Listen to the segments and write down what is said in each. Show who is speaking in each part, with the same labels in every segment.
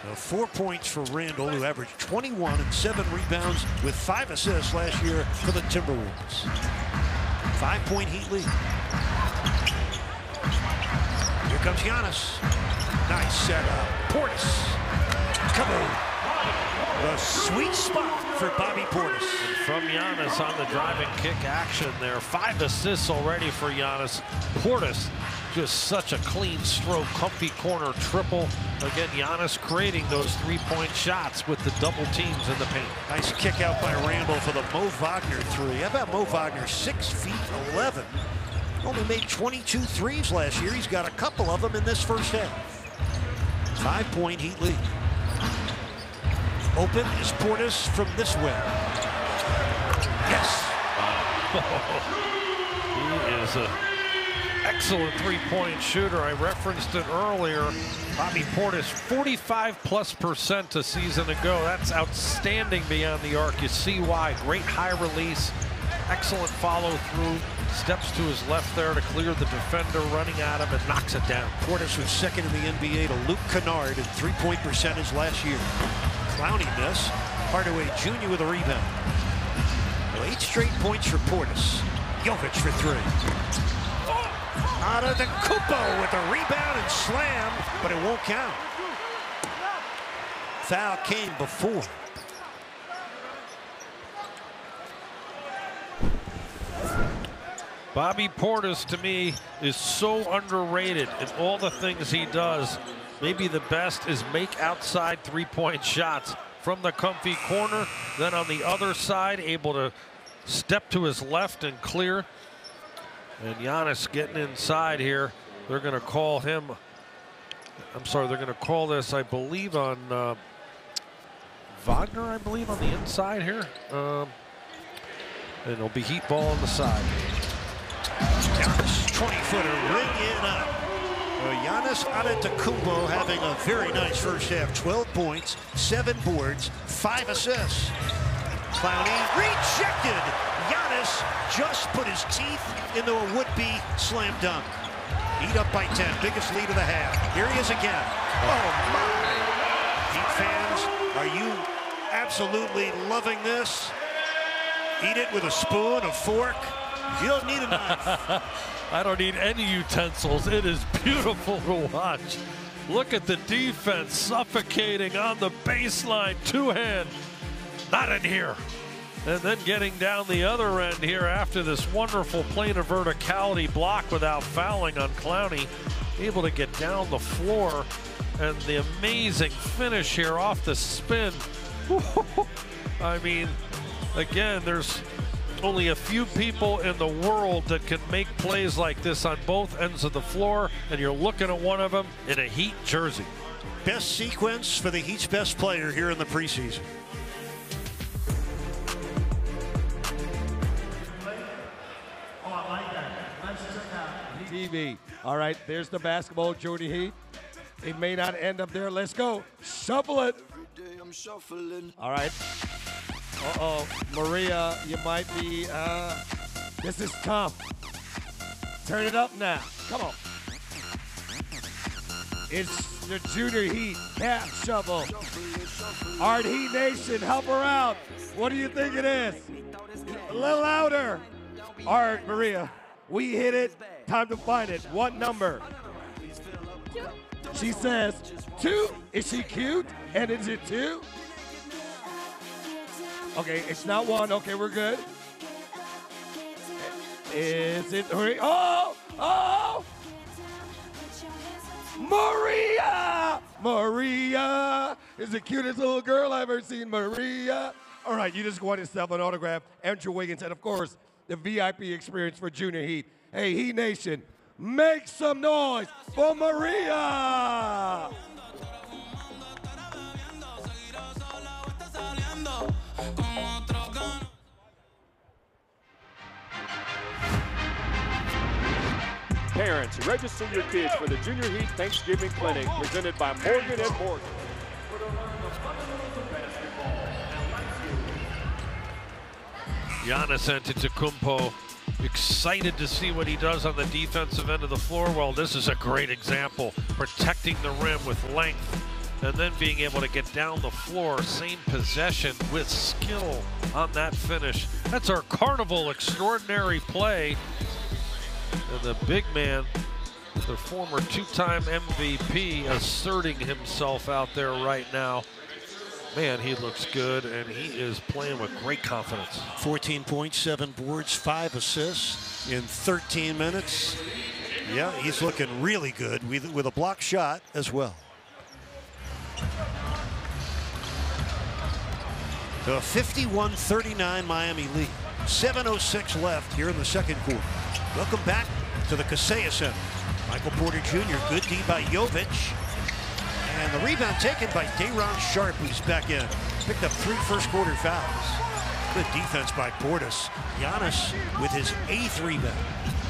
Speaker 1: 4 points for Randall, who averaged 21 and 7 rebounds with 5 assists last year for the Timberwolves. 5-point Heat lead. Here comes Giannis. Nice setup. Portis. Kaboom. The sweet spot for Bobby Portis.
Speaker 2: And from Giannis on the driving kick action there. 5 assists already for Giannis. Portis, just such a clean stroke, comfy corner triple. Again, Giannis creating those 3-point shots with the double teams in the paint.
Speaker 1: Nice kick out by Randall for the Mo Wagner 3. How about Mo Wagner, 6'11". Only made 22 threes last year. He's got a couple of them in this first half. 5-point Heat lead. Open is Portis from this way. Yes.
Speaker 2: He is an excellent 3-point shooter. I referenced it earlier. Bobby Portis, 45+% a season ago. That's outstanding beyond the arc. You see why. Great high release, excellent follow through. Steps to his left there to clear the defender running at him and knocks it down.
Speaker 1: Portis was second in the NBA to Luke Kennard in 3-point percentage last year. Clowney miss. Hardaway Jr. with a rebound. Well, 8 straight points for Portis. Jovic for 3. Antetokounmpo with a rebound and slam, but it won't count. Foul came before.
Speaker 2: Bobby Portis, to me, is so underrated in all the things he does. Maybe the best is make outside 3-point shots from the comfy corner. Then on the other side, able to step to his left and clear. And Giannis getting inside here. They're going to call him. I'm sorry, they're going to call this, I believe, on Wagner, I believe, on the inside here. And it'll be Heat ball on the side.
Speaker 1: Giannis, 20-footer, ring in up. Giannis Antetokounmpo having a very nice first half. 12 points, 7 boards, 5 assists. Clowney rejected. Giannis just put his teeth into a would-be slam dunk. Heat up by 10, biggest lead of the half. Here he is again. Oh my! Heat fans, are you absolutely loving this? Eat it with a spoon, a fork. You don't need a knife.
Speaker 2: I don't need any utensils. It is beautiful to watch. Look at the defense suffocating on the baseline. 2-hand. Not in here. And then getting down the other end here after this wonderful plane of verticality block without fouling on Clowney. Able to get down the floor. And the amazing finish here off the spin. I mean, again, there's only a few people in the world that can make plays like this on both ends of the floor, and you're looking at one of them in a Heat jersey.
Speaker 1: Best sequence for the Heat's best player here in the preseason.
Speaker 3: TV. All right, there's the basketball, Junior Heat. It may not end up there. Let's go. Shuffle it. All right. Uh-oh, Maria, you might be, this is tough. Turn it up now, come on. It's the Junior Heat cap shovel. Art Heat Nation, help her out. What do you think it is? A little louder. Art, Maria, we hit it, time to find it. What number?
Speaker 4: 2.
Speaker 3: She says 2. Is she cute? And is it 2? Okay, it's not 1. Okay, we're good. Is it 3? Oh! Oh! Maria! Maria is the cutest little girl I've ever seen. Maria. All right, you just won yourself an autograph. Andrew Wiggins, and of course, the VIP experience for Junior Heat. Hey, Heat Nation, make some noise for Maria!
Speaker 5: Parents, register your kids for the Junior Heat Thanksgiving Clinic presented by Morgan & Morgan.
Speaker 2: Giannis Antetokounmpo excited to see what he does on the defensive end of the floor. Well, this is a great example. Protecting the rim with length and then being able to get down the floor, same possession with skill on that finish. That's our Carnival extraordinary play. And the big man, the former two-time MVP, asserting himself out there right now. Man, he looks good, and he is playing with great confidence.
Speaker 1: 14 points, 7 boards, 5 assists in 13 minutes. Yeah, he's looking really good with a block shot as well. The 51-39 Miami lead. 7:06 left here in the second quarter. Welcome back to the Kaseya Center. Michael Porter Jr., good D by Jovic. And the rebound taken by Day'Ron Sharpe, who's back in. Picked up 3 first quarter fouls. Good defense by Portis. Giannis with his 8th rebound.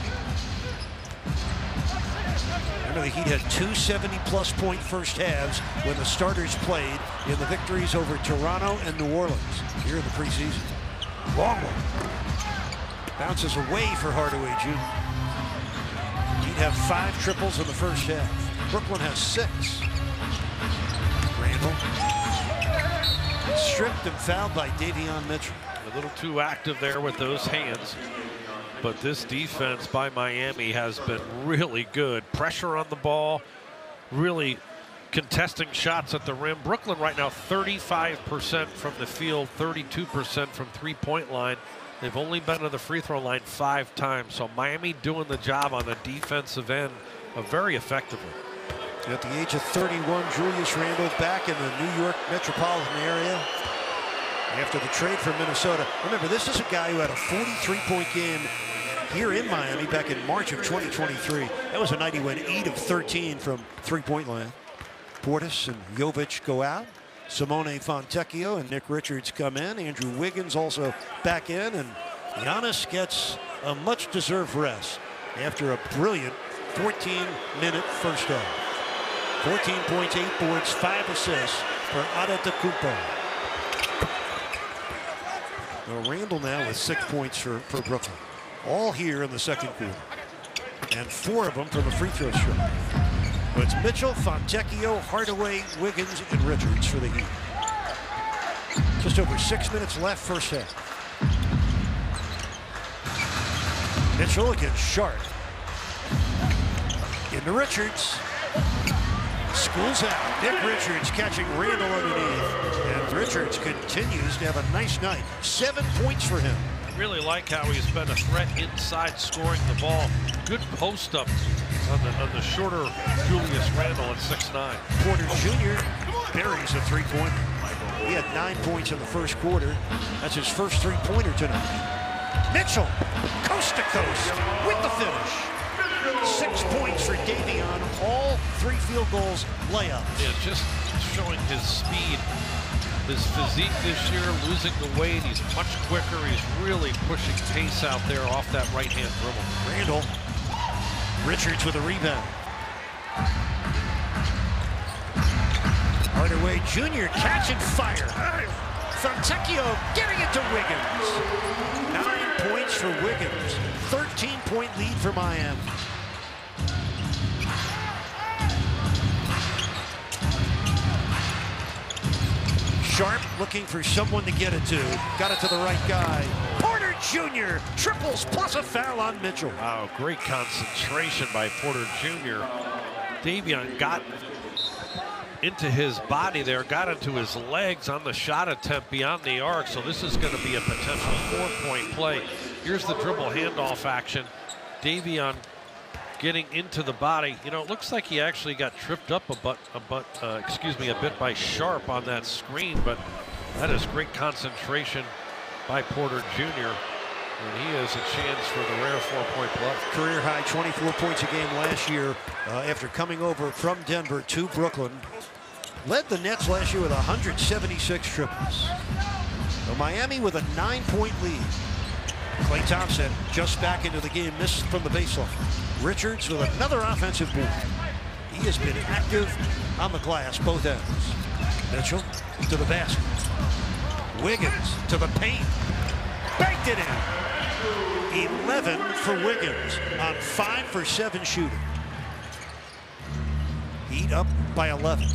Speaker 1: Remember, the Heat had 2 70-plus point first halves when the starters played in the victories over Toronto and New Orleans here in the preseason. Long one. Bounces away for Hardaway Jr. He'd have 5 triples in the first half. Brooklyn has 6. Randall. Stripped and fouled by Davion Mitchell.
Speaker 2: A little too active there with those hands. But this defense by Miami has been really good. Pressure on the ball, really contesting shots at the rim. Brooklyn right now 35% from the field, 32% from three-point line. They've only been to the free throw line 5 times. So Miami doing the job on the defensive end very effectively.
Speaker 1: At the age of 31, Julius Randle back in the New York metropolitan area after the trade from Minnesota. Remember, this is a guy who had a 43-point game here in Miami back in March of 2023. That was a night he went 8 of 13 from three-point line. Portis and Jovic go out. Simone Fontecchio and Nick Richards come in. Andrew Wiggins also back in. And Giannis gets a much-deserved rest after a brilliant 14-minute first half. 14 points, 8 boards, 5 assists for Antetokounmpo. Well, Randall now with 6 points for Brooklyn. All here in the second quarter. And 4 of them from the free throw shot. So it's Mitchell, Fontecchio, Hardaway, Wiggins, and Richards for the Heat. Just over 6 minutes left first half. Mitchell against Sharpe. Into Richards. Schools out. Nick Richards catching Randall underneath. And Richards continues to have a nice night. 7 points for him.
Speaker 2: Really like how he's been a threat inside scoring the ball. Good post up on the shorter Julius Randle at 6'9".
Speaker 1: Porter Jr. buries a three-pointer. He had 9 points in the first quarter. That's his first three-pointer tonight. Mitchell, coast to coast with the finish. 6 points for Davion. All 3 field goals layups.
Speaker 2: Yeah, just showing his speed. His physique this year, losing the weight, he's much quicker. He's really pushing pace out there off that right-hand dribble.
Speaker 1: Randall. Richards with a rebound. Hardaway Jr. catching fire. Fontecchio getting it to Wiggins. 9 points for Wiggins. 13-point lead for Miami. Sharpe looking for someone to get it to. Got it to the right guy. Porter Jr. triples plus a foul on Mitchell.
Speaker 2: Wow, great concentration by Porter Jr. Davion got into his body there, got into his legs on the shot attempt beyond the arc. So this is going to be a potential 4-point play. Here's the dribble handoff action. Davion getting into the body. You know, it looks like he actually got tripped up a bit by Sharpe on that screen, but that is great concentration by Porter Jr. And he has a chance for the rare 4-point play.
Speaker 1: Career high 24 points a game last year after coming over from Denver to Brooklyn. Led the Nets last year with 176 triples. So Miami with a 9-point lead. Klay Thompson just back into the game, missed from the baseline. Richards with another offensive board. He has been active on the glass, both ends. Mitchell to the basket. Wiggins to the paint. Banked it in. 11 for Wiggins on 5 for 7 shooting. Heat up by 11.